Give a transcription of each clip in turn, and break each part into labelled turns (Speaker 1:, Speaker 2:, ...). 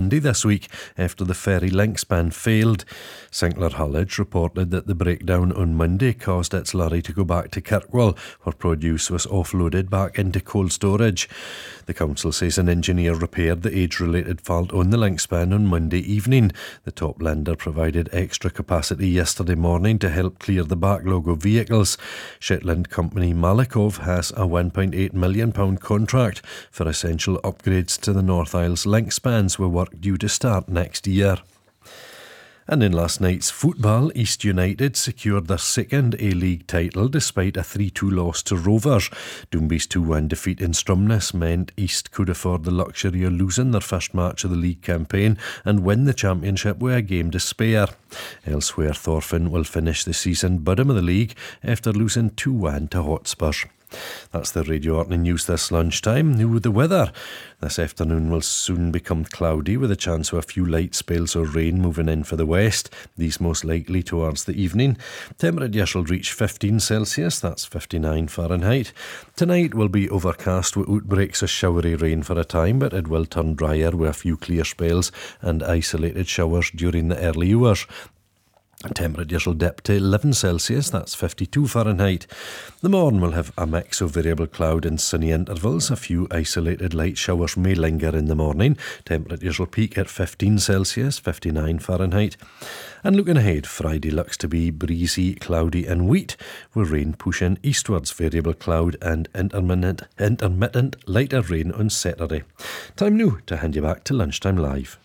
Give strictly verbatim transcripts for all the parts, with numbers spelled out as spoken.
Speaker 1: Dundee this week after the ferry link span failed. Sinclair Hullage reported that the breakdown on Monday caused its lorry to go back to Kirkwall, where produce was offloaded back into cold storage. The council says an engineer repaired the age-related fault on the link span on Monday evening. The top lender provided extra capacity yesterday morning to help clear the backlog of vehicles. Shetland company Malikov has a one point eight million pounds contract for essential upgrades to the North Isles link spans, with work due to start next year. And in last night's football, East United secured their second A-League title despite a three two loss to Rovers. Doomby's two one defeat in Stromness meant East could afford the luxury of losing their first match of the league campaign and win the championship with a game to spare. Elsewhere, Thorfinn will finish the season bottom of the league after losing two one to Hotspurs. That's the Radio Orkney news this lunchtime. New the weather. This afternoon will soon become cloudy with a chance of a few light spells of rain moving in for the west. These most likely towards the evening. Temperature shall reach fifteen Celsius, that's fifty-nine Fahrenheit. Tonight will be overcast with outbreaks of showery rain for a time, but it will turn drier with a few clear spells and isolated showers during the early hours. Temperature shall dip to eleven Celsius, that's fifty-two Fahrenheit. The morn will have a mix of variable cloud and sunny intervals. A few isolated light showers may linger in the morning. Temperature shall peak at fifteen Celsius, fifty-nine Fahrenheit. And looking ahead, Friday looks to be breezy, cloudy and wet, with rain pushing eastwards, variable cloud and intermittent, intermittent lighter rain on Saturday. Time now to hand you back to Lunchtime Live.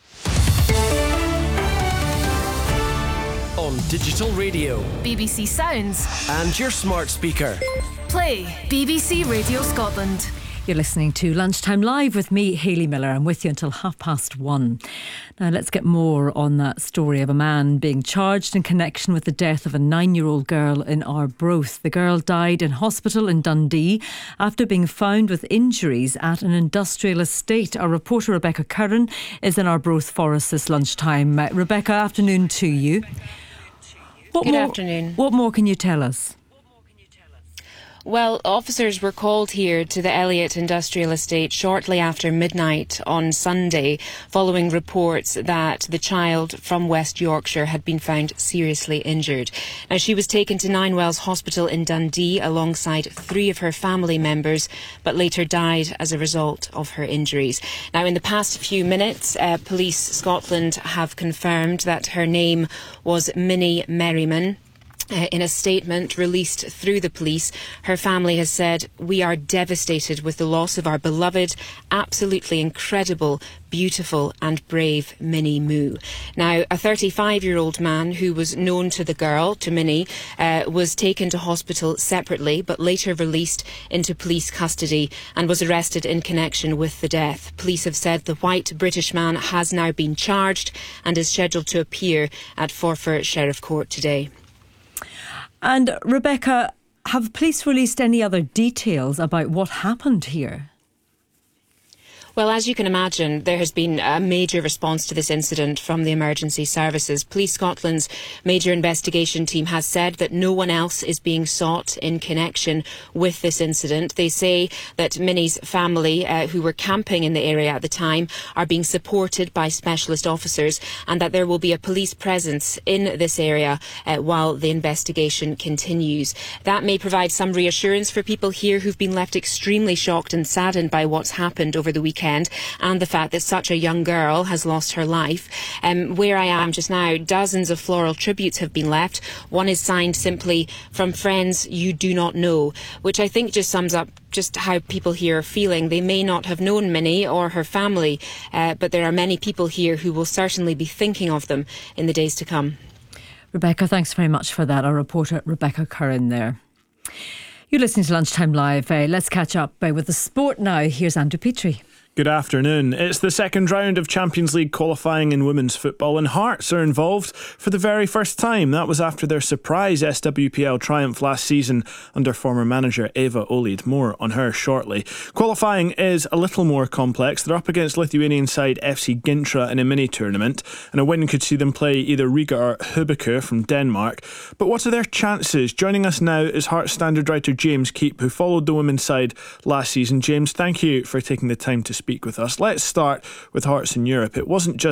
Speaker 2: On digital radio,
Speaker 3: B B C Sounds,
Speaker 2: and your smart speaker.
Speaker 3: Play B B C Radio Scotland.
Speaker 4: You're listening to Lunchtime Live with me, Hayley Miller. I'm with you until half past one. Now let's get more on that story of a man being charged in connection with the death of a nine-year-old girl in Arbroath. The girl died in hospital in Dundee after being found with injuries at an industrial estate. Our reporter Rebecca Curran is in Arbroath Forest this lunchtime. Uh, Rebecca, afternoon to you. What
Speaker 5: Good
Speaker 4: more,
Speaker 5: afternoon.
Speaker 4: What more can you tell us?
Speaker 5: Well, officers were called here to the Elliott Industrial Estate shortly after midnight on Sunday, following reports that the child from West Yorkshire had been found seriously injured. Now, she was taken to Ninewells Hospital in Dundee alongside three of her family members, but later died as a result of her injuries. Now, in the past few minutes, uh, Police Scotland have confirmed that her name was Minnie Merriman. Uh, in a statement released through the police, her family has said, "We are devastated with the loss of our beloved, absolutely incredible, beautiful and brave Minnie Moo." Now, a thirty-five-year-old man who was known to the girl, to Minnie, uh, was taken to hospital separately but later released into police custody and was arrested in connection with the death. Police have said the white British man has now been charged and is scheduled to appear at Forfar Sheriff Court today.
Speaker 4: And Rebecca, have police released any other details about what happened here?
Speaker 5: Well, as you can imagine, there has been a major response to this incident from the emergency services. Police Scotland's major investigation team has said that no one else is being sought in connection with this incident. They say that Minnie's family, uh, who were camping in the area at the time, are being supported by specialist officers, and that there will be a police presence in this area uh, while the investigation continues. That may provide some reassurance for people here who've been left extremely shocked and saddened by what's happened over the weekend. And the fact that such a young girl has lost her life. Um, where I am just now, dozens of floral tributes have been left. One is signed simply, "From friends you do not know," which I think just sums up just how people here are feeling. They may not have known Minnie or her family, uh, but there are many people here who will certainly be thinking of them in the days to come.
Speaker 4: Rebecca, thanks very much for that. Our reporter Rebecca Curran there. You're listening to Lunchtime Live. Uh, let's catch up uh, with the sport now. Here's Andrew Petrie.
Speaker 6: Good afternoon. It's the second round of Champions League qualifying in women's football, and Hearts are involved for the very first time. That was after their surprise S W P L triumph last season under former manager Eva Olid. More on her shortly. Qualifying is a little more complex. They're up against Lithuanian side F C Gintra in a mini-tournament, and a win could see them play either Riga or Hubeke from Denmark. But what are their chances? Joining us now is Hearts standard writer James Keep, who followed the women's side last season. James, thank you for taking the time to speak with us. Let's start with Hearts in Europe. It wasn't just